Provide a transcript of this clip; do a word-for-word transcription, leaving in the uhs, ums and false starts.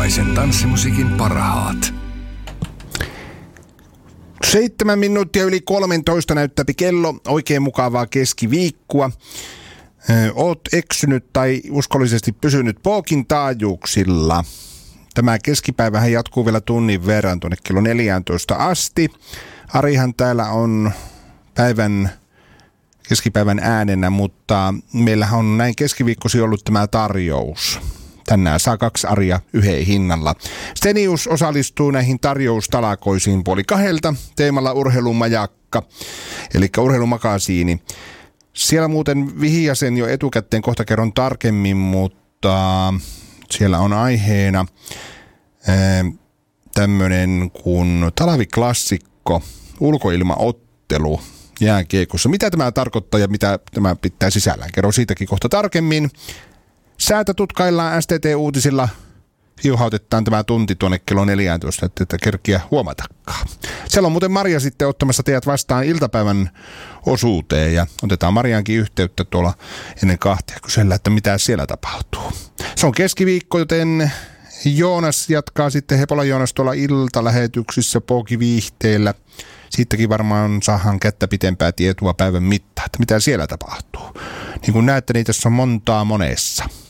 Suomalaisen tanssimusiikin parhaat. Seitsemän minuuttia yli kolmentoista näyttäpi kello. Oikein mukavaa keskiviikkoa. Oot eksynyt tai uskollisesti pysynyt Pookin taajuuksilla. Tämä keskipäivähän jatkuu vielä tunnin verran tuonne kello neljätoista asti. Arihan täällä on päivän, keskipäivän äänenä, mutta meillähän on näin keskiviikkosi ollut tämä tarjous. Tänään saa kaksi Aria yhden hinnalla. Stenius osallistuu näihin tarjoustalakoisiin puoli kahdelta teemalla urheilumajakka, eli urheilumakasiini. Siellä muuten vihjasen jo etukäteen, kohta kerron tarkemmin, mutta siellä on aiheena tämmöinen kuin talviklassikko, ulkoilmaottelu jääkiekossa. Mitä tämä tarkoittaa ja mitä tämä pitää sisällään? Kerron siitäkin kohta tarkemmin. Säätä tutkaillaan S T T-uutisilla. Hiuhautetaan tämä tunti tuonne kello neljätoista, että kerkiä huomatakaan. Siellä on muuten Maria sitten ottamassa teidät vastaan iltapäivän osuuteen ja otetaan Mariankin yhteyttä tuolla ennen kahtia kysellä, että mitä siellä tapahtuu. Se on keskiviikko, joten Joonas jatkaa sitten, Hepola Joonas tuolla iltalähetyksissä Pooki-viihteellä. Siitäkin varmaan saadaan kättä pitempää tietoa päivän mittaan, että mitä siellä tapahtuu. Niin kuin näette, niin tässä on montaa monessa.